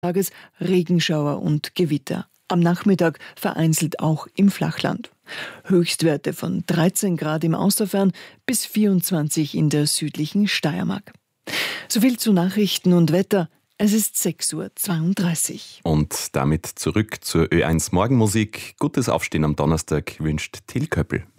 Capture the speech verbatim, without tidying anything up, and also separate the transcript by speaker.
Speaker 1: Tages Regenschauer und Gewitter. Am Nachmittag vereinzelt auch im Flachland. Höchstwerte von dreizehn Grad im Außerfern bis vierundzwanzig in der südlichen Steiermark. Soviel zu Nachrichten und Wetter. Es ist sechs Uhr zweiunddreißig.
Speaker 2: Und damit zurück zur Ö eins Morgenmusik. Gutes Aufstehen am Donnerstag wünscht Till Köppel.